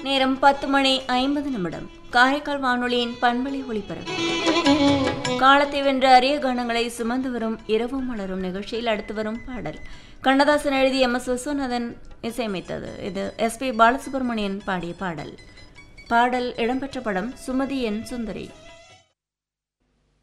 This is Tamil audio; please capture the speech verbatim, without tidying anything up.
நேரம் பத்து மணி ஐம்பது நிமிடம். காரைக்கால் வானொலியின் பண்பலை ஒளிபரப்பு. காலத்தை வென்ற அரிய கானங்களை சுமந்து வரும் இரவும் மலரும் நிகழ்ச்சியில் அடுத்து வரும் பாடல் கண்ணதாசன் எழுதி எம் எஸ் விஸ்வநாதன் இசையமைத்தது. இது எஸ் பி பாலசுப்ரமணியன் பாடிய பாடல். பாடல் இடம்பெற்ற படம் சுமதி என் சுந்தரி.